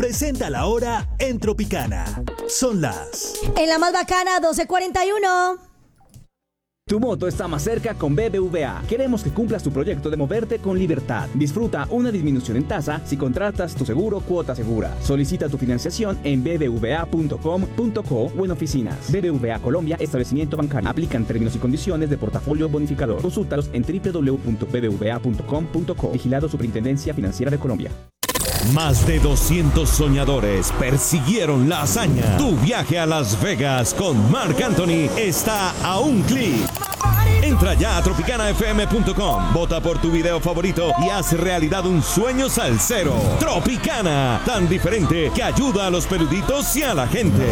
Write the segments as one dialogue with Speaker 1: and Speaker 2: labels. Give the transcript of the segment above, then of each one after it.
Speaker 1: presenta la hora en Tropicana. Son las...
Speaker 2: En la más bacana, 12:41.
Speaker 3: Tu moto está más cerca con BBVA. Queremos que cumplas tu proyecto de moverte con libertad. Disfruta una disminución en tasa si contratas tu seguro Cuota Segura. Solicita tu financiación en bbva.com.co o en oficinas. BBVA Colombia, establecimiento bancario. Aplican términos y condiciones de portafolio bonificador. Consúltalos en www.bbva.com.co. Vigilado Superintendencia Financiera de Colombia.
Speaker 1: Más de 200 soñadores persiguieron la hazaña. Tu viaje a Las Vegas con Marc Anthony está a un clic. Entra ya a tropicanafm.com, vota por tu video favorito y haz realidad un sueño salsero. Tropicana, tan diferente que ayuda a los peluditos y a la gente.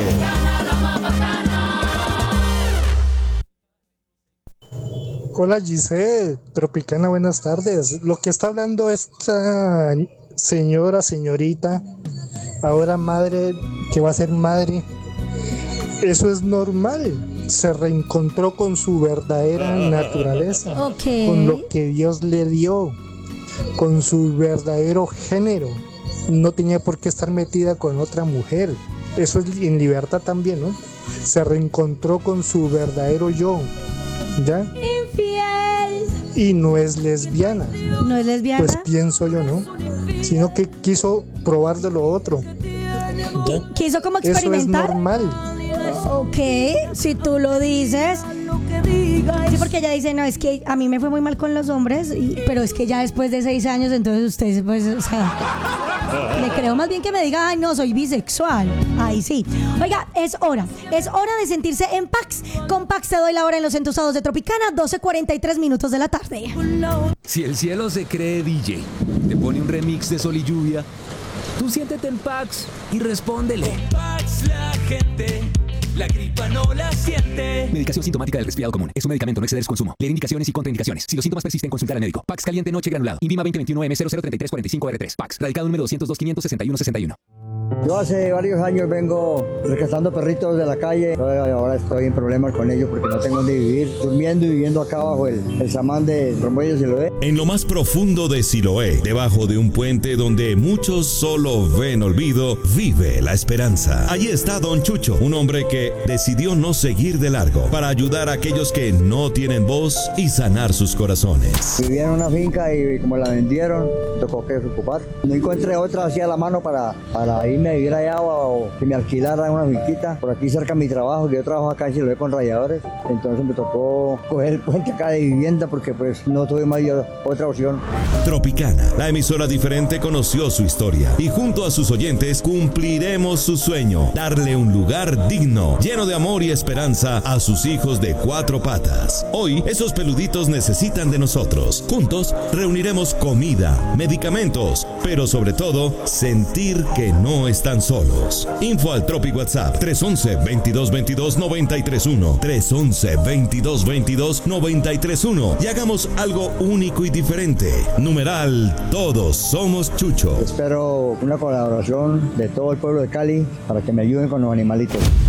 Speaker 4: Hola Giselle, Tropicana, buenas tardes. Lo que está hablando esta señorita, ahora madre, que va a ser madre, eso es normal. Se reencontró con su verdadera naturaleza, con lo que Dios le dio, con su verdadero género. No tenía por qué estar metida con otra mujer. Eso es en libertad también, ¿no? Se reencontró con su verdadero yo, ¿ya?
Speaker 2: Infiel.
Speaker 4: Y no es lesbiana.
Speaker 2: ¿No es lesbiana?
Speaker 4: Pues pienso yo, ¿no? Sino que quiso probar de lo otro.
Speaker 2: ¿Quiso como experimentar?
Speaker 4: Eso es normal.
Speaker 2: Ok, si tú lo dices. Sí, porque ella dice, no, es que a mí me fue muy mal con los hombres, pero es que ya después de 6 años, entonces usted, pues, o sea, le creo más bien que me diga, ay, no, soy bisexual. Ahí sí. Oiga, es hora de sentirse en Pax. Con Pax te doy la hora en los entusados de Tropicana, 12:43 de la tarde.
Speaker 5: Si el cielo se cree DJ, te pone un remix de Sol y Lluvia, tú siéntete en Pax y respóndele.
Speaker 6: Con Pax la gente, la gripa no la siente.
Speaker 5: Medicación sintomática del resfriado común. Es un medicamento, no exceder su consumo. Leer indicaciones y contraindicaciones. Si los síntomas persisten, consultar al médico. Pax caliente noche granulado. INVIMA 2021M003345R3. Pax. Radical número 202-561-61.
Speaker 7: Yo hace varios años vengo rescatando perritos de la calle. Ahora estoy en problemas con ellos porque no tengo dónde vivir. Durmiendo y viviendo acá bajo el samán de Rombollo de Siloé.
Speaker 1: En lo más profundo de Siloé, debajo de un puente donde muchos solo ven olvido, vive la esperanza. Allí está Don Chucho, un hombre que decidió no seguir de largo para ayudar a aquellos que no tienen voz y sanar sus corazones.
Speaker 7: Vivía en una finca y como la vendieron, tocó que ocupar. No encontré otra así a la mano para irme a vivir allá o que me alquilara una finquita. Por aquí cerca de mi trabajo, que yo trabajo acá en Siloé con rayadores. Entonces me tocó coger el puente acá de vivienda porque pues no tuve más otra opción.
Speaker 1: Tropicana, la emisora diferente, conoció su historia y junto a sus oyentes cumpliremos su sueño, darle un lugar digno, lleno de amor y esperanza a sus hijos de 4 patas. Hoy, esos peluditos necesitan de nosotros. Juntos, reuniremos comida, medicamentos, pero sobre todo, sentir que no están solos. Info al Tropi WhatsApp 311-2222-931 311-2222-931 y hagamos algo único y diferente. Numeral, todos somos Chucho.
Speaker 7: Espero una colaboración de todo el pueblo de Cali para que me ayuden con los animalitos.